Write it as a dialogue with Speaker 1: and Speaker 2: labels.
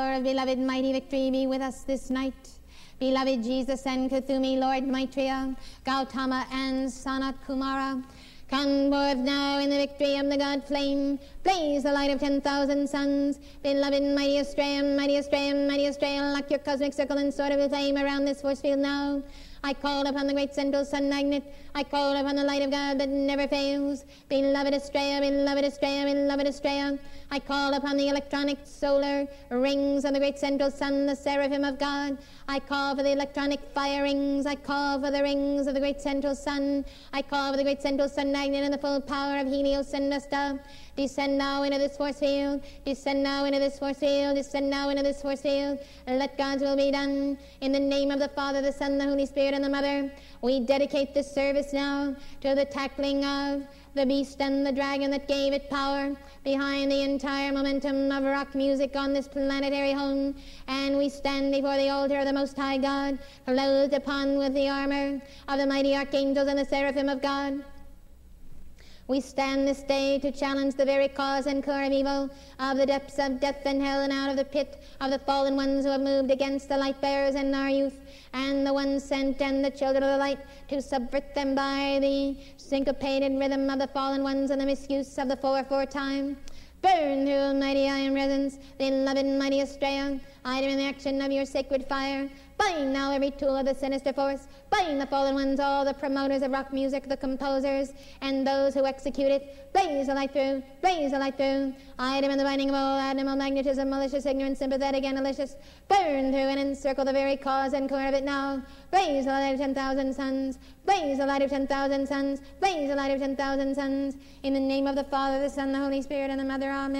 Speaker 1: Beloved mighty victory be with us this night. Beloved Jesus and Kuthumi, Lord Maitreya, Gautama and Sanat Kumara, come forth now in the victory of the God flame. Blaze the light of 10,000 suns. Beloved mighty Astrea, mighty Astrea, mighty Astrea, lock your cosmic circle and sword of flame around this force field now. I call upon the great central sun magnet. I call upon the light of God that never fails. Beloved Astrea, beloved Astrea, beloved Astrea. I call upon the electronic solar rings of the great central sun, the seraphim of God. I call for the electronic fire rings. I call for the rings of the great central sun. I call for the great central sun magnet and the full power of Helios and Vesta. Descend now into this force field. Descend now into this force field. Descend now into this force field. Let God's will be done. In the name of the Father, the Son, the Holy Spirit, and the Mother, we dedicate this service now to the tackling of the beast and the dragon that gave it power behind the entire momentum of rock music on this planetary home. And we stand before the altar of the Most High God, clothed upon with the armor of the mighty archangels and the seraphim of God. We stand this day to challenge the very cause and core of evil, of the depths of death and hell, and out of the pit of the fallen ones who have moved against the light bearers and our youth, and the ones sent and the children of the light to subvert them by the syncopated rhythm of the fallen ones and the misuse of the 4/4 time. Burn through mighty iron resonance, beloved mighty Astrea, item in the action of your sacred fire. Bind now every tool of the sinister force. Bind the fallen ones, all the promoters of rock music, the composers, and those who execute it. Blaze the light through, blaze the light through. Item in the binding of all animal magnetism, malicious, ignorant, sympathetic, and malicious. Burn through and encircle the very cause and core of it now. Blaze the light of 10,000 suns. Blaze the light of 10,000 suns. Blaze the light of 10,000 suns. In the name of the Father, the Son, the Holy Spirit, and the Mother, amen.